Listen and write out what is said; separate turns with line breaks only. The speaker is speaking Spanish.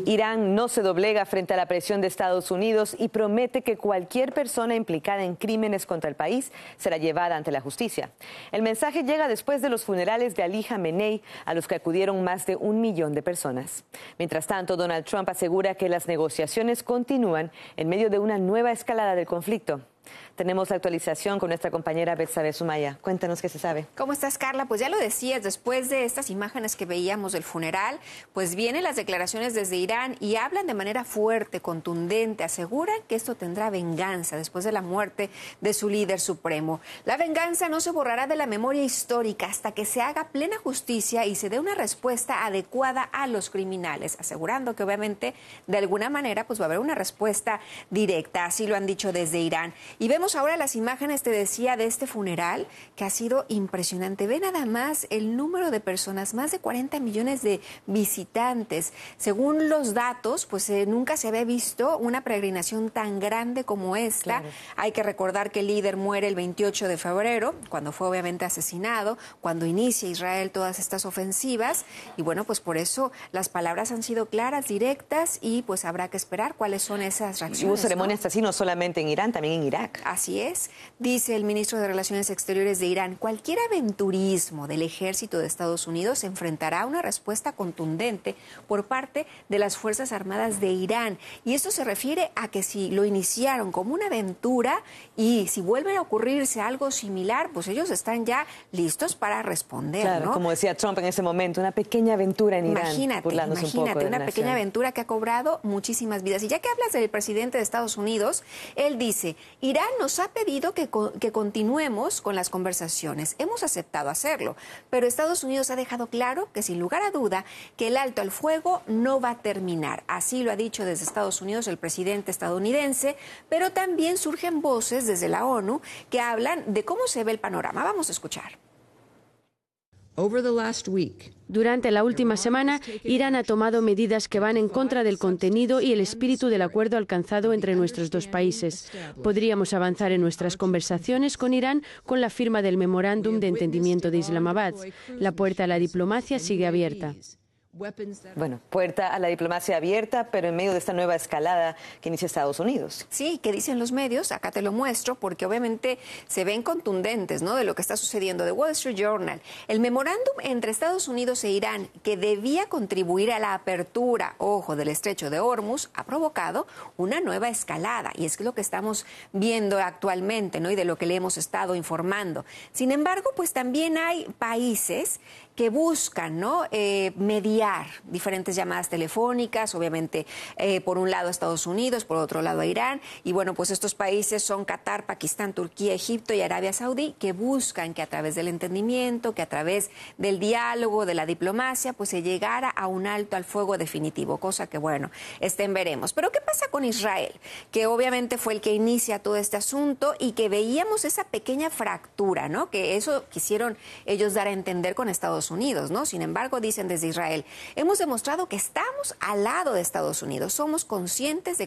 Irán no se doblega frente a la presión de Estados Unidos y promete que cualquier persona implicada en crímenes contra el país será llevada ante la justicia. El mensaje llega después de los funerales de Ali Jamenei, a los que acudieron más de 1 millón de personas. Mientras tanto, Donald Trump asegura que las negociaciones continúan en medio de una nueva escalada del conflicto. Tenemos la actualización con nuestra compañera Betsabe Sumaya. Cuéntanos qué se sabe.
¿Cómo estás, Carla? Pues ya lo decías, después de estas imágenes que veíamos del funeral, pues vienen las declaraciones desde Irán y hablan de manera fuerte, contundente, aseguran que esto tendrá venganza después de la muerte de su líder supremo. La venganza no se borrará de la memoria histórica hasta que se haga plena justicia y se dé una respuesta adecuada a los criminales, asegurando que obviamente de alguna manera pues va a haber una respuesta directa, así lo han dicho desde Irán. Y vemos ahora las imágenes, te decía, de este funeral que ha sido impresionante. Ve nada más el número de personas, más de 40 millones de visitantes. Según los datos, pues nunca se había visto una peregrinación tan grande como esta. Claro. Hay que recordar que el líder muere el 28 de febrero, cuando fue obviamente asesinado, cuando inicia Israel todas estas ofensivas. Y bueno, pues por eso las palabras han sido claras, directas, y pues habrá que esperar cuáles son esas reacciones.
Hubo ceremonias así no solamente en Irán, también en Irak.
Así es, dice el ministro de Relaciones Exteriores de Irán, cualquier aventurismo del ejército de Estados Unidos enfrentará a una respuesta contundente por parte de las Fuerzas Armadas de Irán. Y esto se refiere a que si lo iniciaron como una aventura y si vuelve a ocurrirse algo similar, pues ellos están ya listos para responder,
claro,
¿no?
Como decía Trump en ese momento, una pequeña aventura en Irán.
Imagínate, una pequeña aventura que ha cobrado muchísimas vidas. Y ya que hablas del presidente de Estados Unidos, él dice, Irán nos ha pedido que continuemos con las conversaciones. Hemos aceptado hacerlo, pero Estados Unidos ha dejado claro que sin lugar a duda que el alto al fuego no va a terminar. Así lo ha dicho desde Estados Unidos el presidente estadounidense, pero también surgen voces desde la ONU que hablan de cómo se ve el panorama. Vamos a escuchar.
Durante la última semana, Irán ha tomado medidas que van en contra del contenido y el espíritu del acuerdo alcanzado entre nuestros dos países. Podríamos avanzar en nuestras conversaciones con Irán con la firma del memorándum de entendimiento de Islamabad. La puerta a la diplomacia sigue abierta.
Bueno, puerta a la diplomacia abierta, pero en medio de esta nueva escalada que inicia Estados Unidos.
Sí, ¿qué dicen los medios? Acá te lo muestro, porque obviamente se ven contundentes, ¿no?, de lo que está sucediendo. The Wall Street Journal, el memorándum entre Estados Unidos e Irán, que debía contribuir a la apertura, ojo, del estrecho de Hormuz, ha provocado una nueva escalada. Y es lo que estamos viendo actualmente, ¿no?, y de lo que le hemos estado informando. Sin embargo, pues también hay países que buscan, ¿no?, mediar diferentes llamadas telefónicas, obviamente por un lado a Estados Unidos, por otro lado a Irán, y bueno, pues estos países son Qatar, Pakistán, Turquía, Egipto y Arabia Saudí, que buscan que a través del entendimiento, que a través del diálogo, de la diplomacia, pues se llegara a un alto al fuego definitivo, cosa que bueno, veremos. Pero ¿qué pasa con Israel? Que obviamente fue el que inicia todo este asunto y que veíamos esa pequeña fractura, ¿no?, que eso quisieron ellos dar a entender con Estados Unidos, ¿no? Sin embargo, dicen desde Israel, hemos demostrado que estamos al lado de Estados Unidos, somos conscientes de